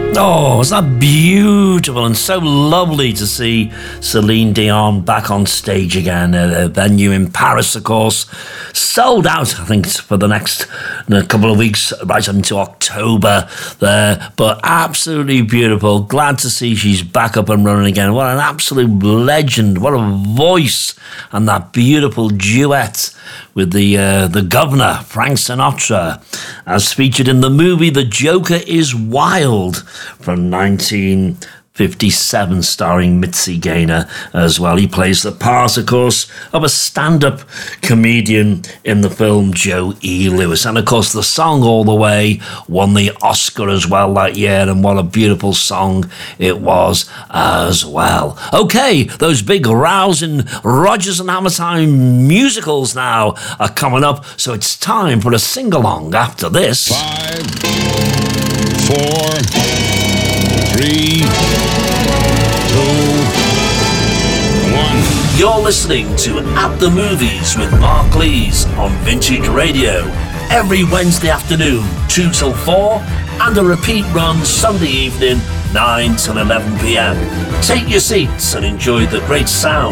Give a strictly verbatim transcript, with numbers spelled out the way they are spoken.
Oh, is that beautiful and so lovely to see Celine Dion back on stage again at a venue in Paris, of course. Sold out, I think, for the next a couple of weeks, right into October there. But absolutely beautiful. Glad to see she's back up and running again. What an absolute legend. What a voice. And that beautiful duet with the uh, the governor, Frank Sinatra, as featured in the movie The Joker is Wild from nineteen fifty-seven, starring Mitzi Gaynor as well. He plays the part, of course, of a stand-up comedian in the film, Joe E. Lewis. And, of course, the song All the Way won the Oscar as well that year, and what a beautiful song it was as well. OK, those big rousing Rodgers and Hammerstein musicals now are coming up, so it's time for a sing-along after this. Five, four, three, two, one. You're listening to At the Movies with Mark Lees on Vintage Radio. Every Wednesday afternoon, two till four, and a repeat run Sunday evening, nine till eleven p.m. Take your seats and enjoy the great sound